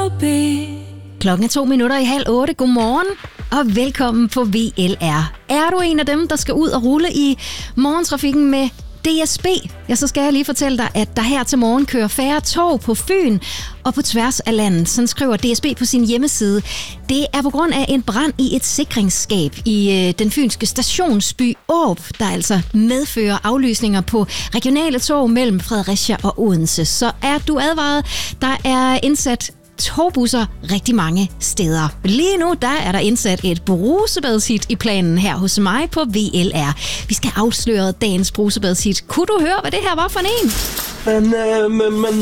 Klokken er 7:02. Godmorgen og velkommen på VLR. Er du en af dem, der skal ud og rulle i morgentrafikken med DSB, ja, så skal jeg lige fortælle dig, at der her til morgen kører færre tog på Fyn og på tværs af landet. Sådan skriver DSB på sin hjemmeside. Det er på grund af en brand i et sikringsskab i den fynske stationsby Aarup, der altså medfører aflysninger på regionale tog mellem Fredericia og Odense. Så er du advaret, der er indsat togbusser rigtig mange steder. Lige nu, der er der indsat et brusebadshit i planen her hos mig på VLR. Vi skal afsløre dagens brusebadshit. Kunne du høre, hvad det her var for en?